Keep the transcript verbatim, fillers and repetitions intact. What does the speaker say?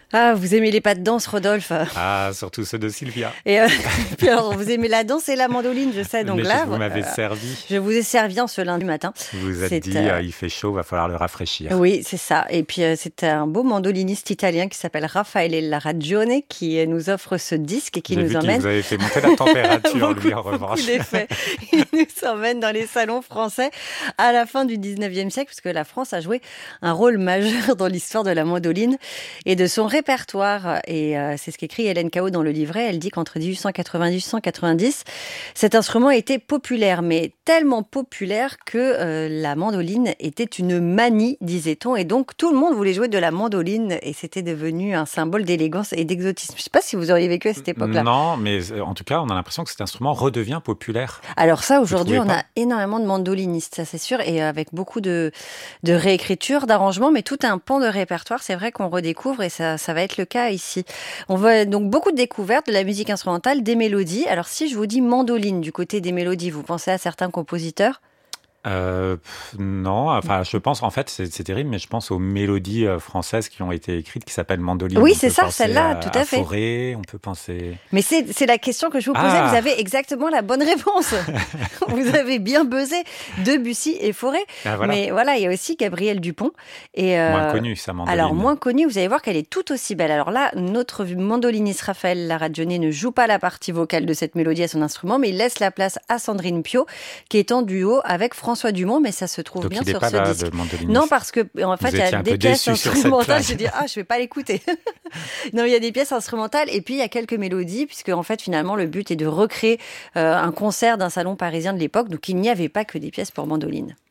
Ah, vous aimez les pas de danse, Rodolphe? Ah, surtout ceux de Sylvia. Et euh, puis alors, vous aimez la danse et la mandoline, je sais. Donc Mais là, je- vous m'avez euh, servi. je vous ai servi en ce lundi matin. Vous vous êtes C'est dit, euh, euh, il fait chaud, va falloir le rafraîchir. Oui, c'est ça. Et puis, euh, c'est un beau mandoliniste italien qui s'appelle Raffaele Larragione qui euh, nous offre ce disque et qui J'ai nous vu qu'il emmène. vous avait fait monter la température, lui, en beaucoup, beaucoup revanche. d'effets. Il nous emmène dans les salons français à la fin du dix-neuvième siècle, puisque la France a joué un rôle majeur dans l'histoire de la mandoline et de son répertoire. Et euh, c'est ce qu'écrit Hélène Cao dans le livret. Elle dit qu'entre dix-huit cent quatre-vingt-dix et dix-huit cent quatre-vingt-dix, cet instrument était populaire, mais tellement populaire que euh, la mandoline était une manie, disait-on. Et donc, tout le monde voulait jouer de la mandoline et c'était devenu un symbole d'élégance et d'exotisme. Je ne sais pas si vous auriez vécu à cette époque-là. Non, mais euh, en tout cas, on a l'impression que cet instrument redevient populaire. Alors ça, aujourd'hui, trouvez on pas a énormément de mandolinistes, ça c'est sûr, et avec beaucoup de, de réécriture, d'arrangements, mais tout un pan de répertoire, c'est vrai qu'on redécouvre et ça, ça va être le cas ici. On voit donc beaucoup de découvertes de la musique instrumentale, des mélodies. Alors si je vous dis mandoline du côté des mélodies, vous pensez à certains compositeurs? Euh, pff, non, enfin, je pense, en fait, c'est c'est terrible, mais je pense aux mélodies euh, françaises qui ont été écrites, qui s'appellent mandoline. Oui, On c'est peut ça, penser celle-là, à, tout à à fait. Fauré, on peut penser... Mais c'est c'est la question que je vous posais, Ah, vous avez exactement la bonne réponse. Vous avez bien buzzé, Debussy et Fauré. ah, voilà, Mais voilà, il y a aussi Gabrielle Dupont. Et moins euh, connu, sa alors, mandoline. moins connue, vous allez voir qu'elle est tout aussi belle. Alors là, notre mandoliniste Raphaël Larragione ne joue pas la partie vocale de cette mélodie à son instrument, mais il laisse la place à Sandrine Pio, qui est en duo avec François Dumont, mais ça se trouve Donc bien il n'est sur pas ce là, disque. de mandoliniste. Non, parce que en fait, Vous il y a étiez un des peu pièces déçu sur cette instrumentales. blague. J'ai dit, ah, je vais pas l'écouter. Non, il y a des pièces instrumentales et puis il y a quelques mélodies, puisque en fait, finalement, le but est de recréer euh, un concert d'un salon parisien de l'époque. Donc, il n'y avait pas que des pièces pour mandoline.